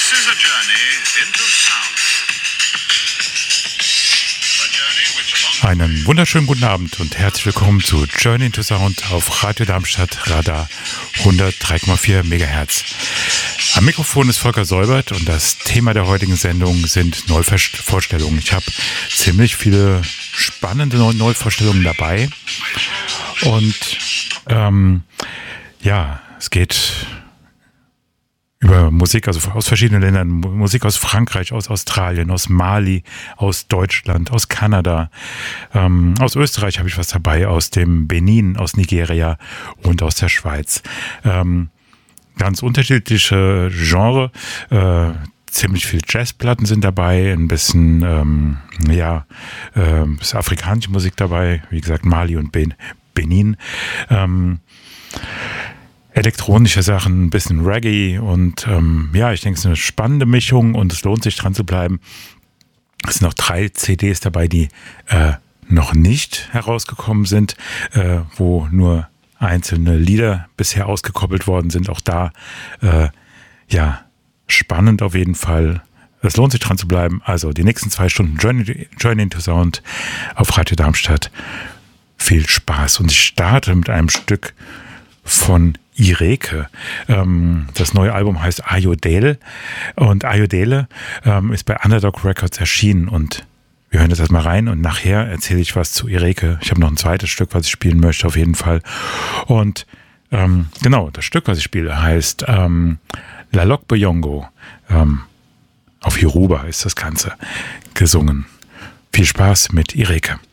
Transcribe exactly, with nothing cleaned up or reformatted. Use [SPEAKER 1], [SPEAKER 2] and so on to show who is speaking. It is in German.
[SPEAKER 1] This is a journey into sound. A journey which belongs.
[SPEAKER 2] Einen wunderschönen guten Abend und herzlich willkommen zu Journey into Sound auf Radio Darmstadt, Radar hundertdrei Komma vier Megahertz. Am Mikrofon ist Volker Säubert und das Thema der heutigen Sendung sind Neuvorstellungen. Ich habe ziemlich viele spannende Neuvorstellungen dabei und ähm, ja, es geht über Musik, also aus verschiedenen Ländern, Musik aus Frankreich, aus Australien, aus Mali, aus Deutschland, aus Kanada, ähm, aus Österreich habe ich was dabei, aus dem Benin, aus Nigeria und aus der Schweiz. Ähm, ganz unterschiedliche Genre, äh, ziemlich viel Jazzplatten sind dabei, ein bisschen, ähm, ja, äh, ist afrikanische Musik dabei, wie gesagt Mali und Ben- Benin. Ähm, elektronische Sachen, ein bisschen Reggae und ähm, ja, ich denke, es ist eine spannende Mischung und es lohnt sich dran zu bleiben. Es sind noch drei C Ds dabei, die äh, noch nicht herausgekommen sind, äh, wo nur einzelne Lieder bisher ausgekoppelt worden sind. Auch da, äh, ja, spannend auf jeden Fall. Es lohnt sich dran zu bleiben. Also die nächsten zwei Stunden Journey, Journey into Sound auf Radio Darmstadt. Viel Spaß. Und ich starte mit einem Stück von Ireke. Ähm, das neue Album heißt Ayodele und Ayodele ähm, ist bei Underdog Records erschienen und wir hören jetzt erstmal rein und nachher erzähle ich was zu Ireke. Ich habe noch ein zweites Stück, was ich spielen möchte auf jeden Fall. Und ähm, genau, das Stück, was ich spiele, heißt ähm, La Lok Boyongo. Ähm, auf Yoruba ist das Ganze gesungen. Viel Spaß mit Ireke.